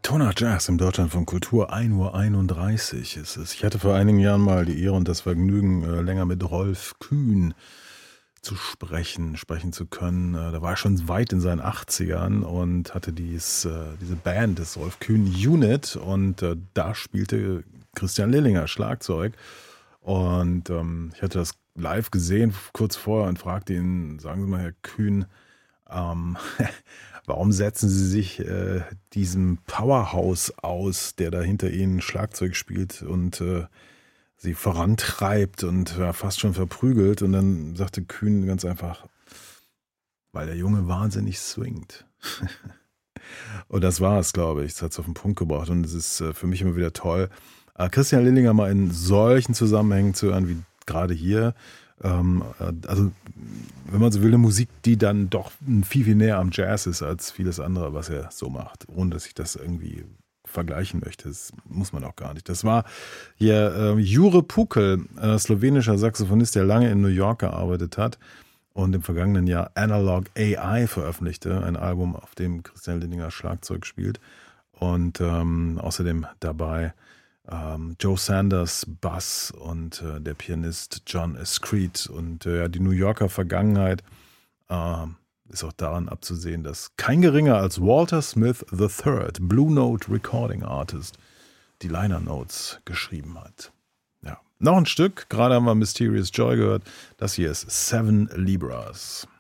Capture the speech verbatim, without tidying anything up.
Tonart Jazz im Deutschland von Kultur, ein Uhr einunddreißig ist es. Ich hatte vor einigen Jahren mal die Ehre und das Vergnügen, äh, länger mit Rolf Kühn zu sprechen, sprechen zu können. Äh, da war er schon weit in seinen achtzigern und hatte dies, äh, diese Band des Rolf Kühn Unit und äh, da spielte Christian Lillinger Schlagzeug. Und ähm, ich hatte das live gesehen kurz vorher und fragte ihn, sagen Sie mal, Herr Kühn, ähm, warum setzen Sie sich äh, diesem Powerhouse aus, der da hinter Ihnen Schlagzeug spielt und äh, sie vorantreibt und ja, fast schon verprügelt? Und dann sagte Kühn ganz einfach, weil der Junge wahnsinnig swingt. Und das war es, glaube ich. Das hat es auf den Punkt gebracht. Und es ist äh, für mich immer wieder toll, äh, Christian Lillinger mal in solchen Zusammenhängen zu hören, wie gerade hier. Ähm, äh, also, wenn man so will, eine Musik, die dann doch viel, viel näher am Jazz ist als vieles andere, was er so macht. Ohne, dass ich das irgendwie vergleichen möchte. Das muss man auch gar nicht. Das war hier äh, Jure Pukel, äh, slowenischer Saxophonist, der lange in New York gearbeitet hat und im vergangenen Jahr Analog A I veröffentlichte, ein Album, auf dem Christian Lillinger Schlagzeug spielt. Und ähm, außerdem dabei ähm, Joe Sanders Bass und äh, der Pianist John Escreet. Und äh, ja, die New Yorker Vergangenheit äh, ist auch daran abzusehen, dass kein geringer als Walter Smith the Third, Blue Note Recording Artist, die Liner Notes geschrieben hat. Ja, noch ein Stück, gerade haben wir Mysterious Joy gehört. Das hier ist Seven Libras.